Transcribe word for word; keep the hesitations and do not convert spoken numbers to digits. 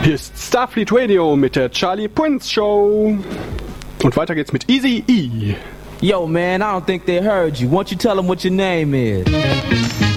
Hier ist Starfleet Radio mit der Charlie Prince Show. Und weiter geht's mit Easy E. Yo, man, I don't think they heard you. Won't you tell them what your name is?